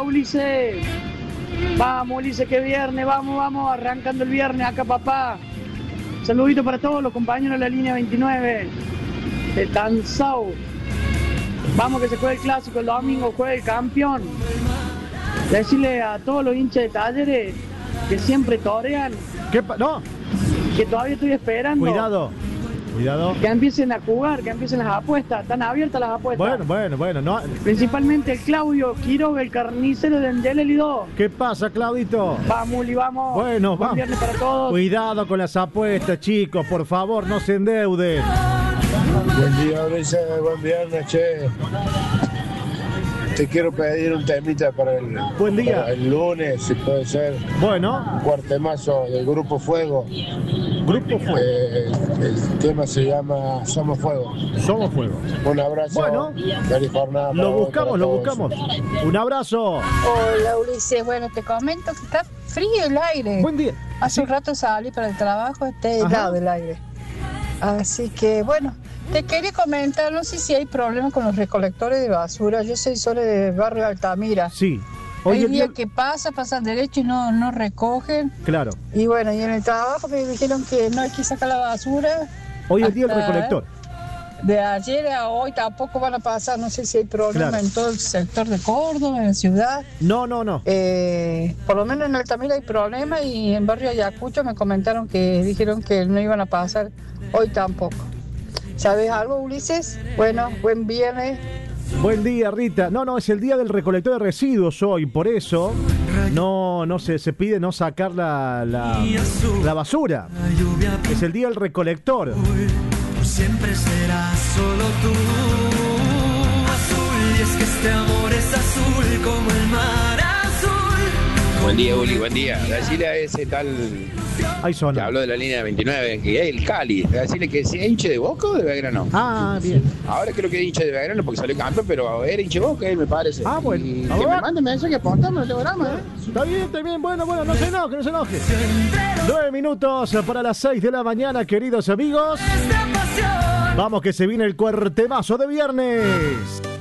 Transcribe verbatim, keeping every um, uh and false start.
Ulises. Vamos, Ulises, que viernes, vamos, vamos, arrancando el viernes acá, papá. Saludito para todos los compañeros de la línea veintinueve de Tansau. Vamos que se juegue el clásico el domingo, juegue el campeón. Decirle a todos los hinchas de Talleres que siempre torean. ¿Qué pa- no? Que todavía estoy esperando. Cuidado, cuidado. Que empiecen a jugar, que empiecen las apuestas. Están abiertas las apuestas. Bueno, bueno, bueno. No. Principalmente el Claudio Quiroga, el carnicero de Angeleli dos. ¿Qué pasa, Claudito? Vamos, Uli, vamos. Bueno, Buen vamos. viernes para todos. Cuidado con las apuestas, chicos. Por favor, no se endeuden. Buen día, Ulises. Buen viernes, che. Te quiero pedir un temita para el, Buen día. para el lunes, si puede ser. Bueno. Un cuartemazo del Grupo Fuego. Grupo Fuego. Eh, el tema se llama Somos Fuego. Somos Fuego. Un abrazo. Bueno. Feliz jornada. Lo para vos, buscamos, para lo todos. buscamos. Un abrazo. Hola Ulises, bueno, te comento que está frío el aire. Buen día. Hace un rato salí para el trabajo, está Ajá. helado el aire. Así que bueno, te quería comentar, no sé si hay problemas con los recolectores de basura. Yo soy solo de barrio Altamira. Sí. Hoy Hay el día... días que pasa, pasan derecho y no, no recogen. Claro. Y bueno, y en el trabajo me dijeron que no hay que sacar la basura. Hoy es día del Hasta recolector. De ayer a hoy tampoco van a pasar, no sé si hay problema Claro. en todo el sector de Córdoba, en la ciudad. No, no, no. Eh, por lo menos en Altamira hay problema y en barrio Ayacucho me comentaron que dijeron que no iban a pasar hoy tampoco. ¿Sabes algo, Ulises? Bueno, buen viernes. Buen día, Rita. No, no, es el día del recolector de residuos hoy, por eso no, no se, se pide no sacar la, la, la basura. Es el día del recolector. Siempre serás solo tú, azul, y es que este amor es azul como el mar azul. Buen día, Uli, buen día. Decirle a ese tal Ahí son. que habló de la línea veintinueve, que es el Cali, decirle que si es hincha de Boca o de Belgrano. Ah, bien. Ahora creo que es hincha de Belgrano porque salió campeón, pero era hincha de Boca, él me parece. Ah, bueno. Y A que ver. me mande mensaje, apontame, no tengo drama, ¿eh? Está bien, está bien. Bueno, bueno, no se enoje, no se enoje. Nueve minutos para las seis de la mañana, queridos amigos. Vamos que se viene el cuartemazo de viernes.